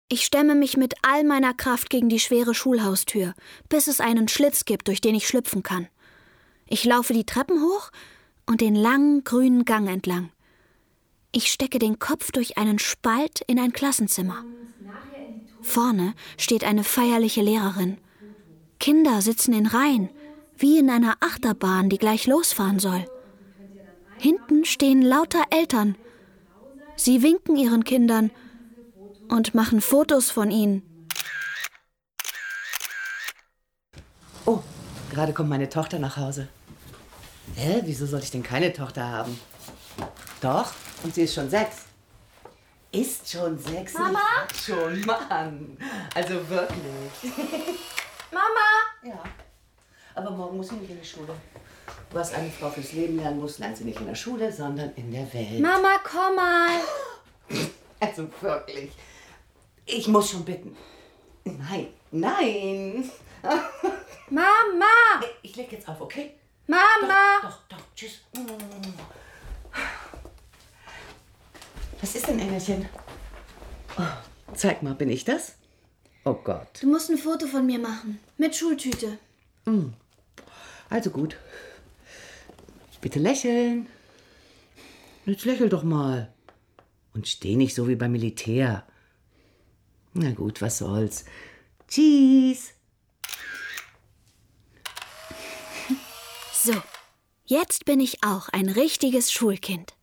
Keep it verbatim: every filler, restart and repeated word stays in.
Ich stemme mich mit all meiner Kraft gegen die schwere Schulhaustür, bis es einen Schlitz gibt, durch den ich schlüpfen kann. Ich laufe die Treppen hoch und den langen, grünen Gang entlang. Ich stecke den Kopf durch einen Spalt in ein Klassenzimmer. Vorne steht eine feierliche Lehrerin. Kinder sitzen in Reihen, wie in einer Achterbahn, die gleich losfahren soll. Hinten stehen lauter Eltern. Sie winken ihren Kindern und machen Fotos von ihnen. Oh, gerade kommt meine Tochter nach Hause. Hä, wieso soll ich denn keine Tochter haben? Doch, und sie ist schon sechs. Ist schon sechs? Mama? Ich sag schon, Mann. Also wirklich. Mama! Ja, aber morgen muss sie nicht in die Schule. Was eine Frau fürs Leben lernen muss, lernt sie nicht in der Schule, sondern in der Welt. Mama, komm mal! Also wirklich. Ich muss schon bitten. Nein, nein. Mama! Ich leg jetzt auf, okay? Mama! Doch, doch, doch. Tschüss. Was ist denn, Engelchen? Oh, zeig mal, bin ich das? Oh Gott. Du musst ein Foto von mir machen. Mit Schultüte. Mm. Also gut. Bitte lächeln. Jetzt lächel doch mal. Und steh nicht so wie beim Militär. Na gut, was soll's. Tschüss. So, jetzt bin ich auch ein richtiges Schulkind.